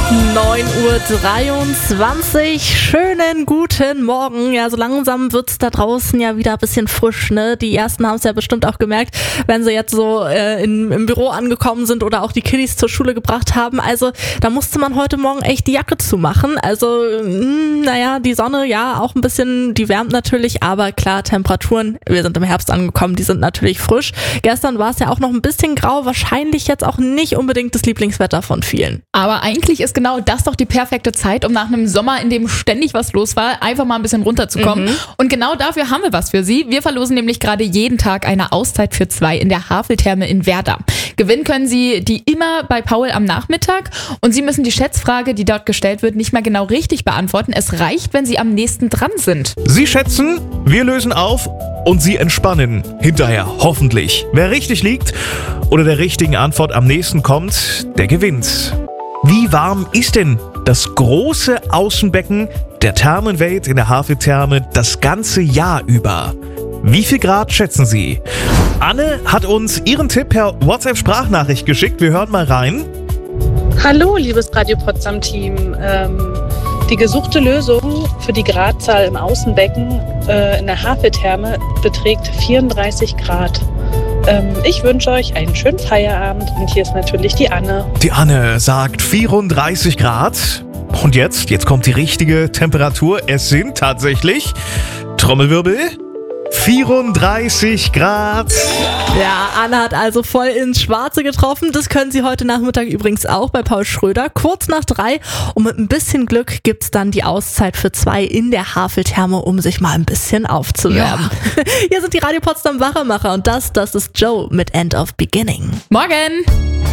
9:23 Uhr. Schönen guten Morgen. Ja, so langsam wird's da draußen ja wieder ein bisschen frisch, ne? Die ersten haben es ja bestimmt auch gemerkt, wenn sie jetzt so im Büro angekommen sind oder auch die Kiddies zur Schule gebracht haben. Also da musste man heute Morgen echt die Jacke zumachen. Also die Sonne, ja, auch ein bisschen, die wärmt natürlich, aber klar, Temperaturen, wir sind im Herbst angekommen, die sind natürlich frisch. Gestern war es ja auch noch ein bisschen grau, wahrscheinlich jetzt auch nicht unbedingt das Lieblingswetter von vielen. Aber eigentlich ist genau das doch die perfekte Zeit, um nach einem Sommer, in dem ständig was los war, einfach mal ein bisschen runterzukommen. Und genau dafür haben wir was für Sie. Wir verlosen nämlich gerade jeden Tag eine Auszeit für 2 in der Haveltherme in Werder. Gewinnen können Sie die immer bei Paul am Nachmittag und Sie müssen die Schätzfrage, die dort gestellt wird, nicht mehr genau richtig beantworten. Es reicht, wenn Sie am nächsten dran sind. Sie schätzen, wir lösen auf und Sie entspannen. Hinterher hoffentlich. Wer richtig liegt oder der richtigen Antwort am nächsten kommt, der gewinnt. Wie warm ist denn das große Außenbecken der Thermenwelt in der Haveltherme das ganze Jahr über? Wie viel Grad schätzen Sie? Anne hat uns ihren Tipp per WhatsApp-Sprachnachricht geschickt. Wir hören mal rein. Hallo, liebes Radio Potsdam-Team. Die gesuchte Lösung für die Gradzahl im Außenbecken in der Haveltherme beträgt 34 Grad. Ich wünsche euch einen schönen Feierabend und hier ist natürlich die Anne. Die Anne sagt 34 Grad. Und jetzt kommt die richtige Temperatur. Es sind tatsächlich, Trommelwirbel, 34 Grad. Ja, Anne hat also voll ins Schwarze getroffen. Das können Sie heute Nachmittag übrigens auch bei Paul Schröder. Kurz nach 3 und mit ein bisschen Glück gibt's dann die Auszeit für 2 in der Haveltherme, um sich mal ein bisschen aufzuwärmen. Ja. Hier sind die Radio Potsdam Wachemacher und das ist Joe mit End of Beginning. Morgen!